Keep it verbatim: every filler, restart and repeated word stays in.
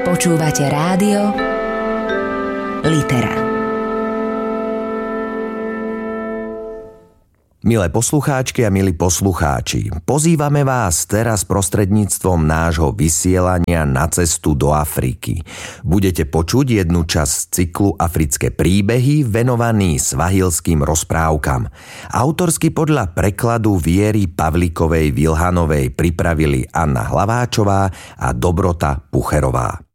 Počúvate rádio Litera. Milé poslucháčky a milí poslucháči, pozývame vás teraz prostredníctvom nášho vysielania na cestu do Afriky. Budete počuť jednu časť cyklu Africké príbehy venovaný svahilským rozprávkam. Autorsky podľa prekladu Viery Pavlíkovej Vilhanovej pripravili Anna Hlaváčová a Dobrota Pucherová.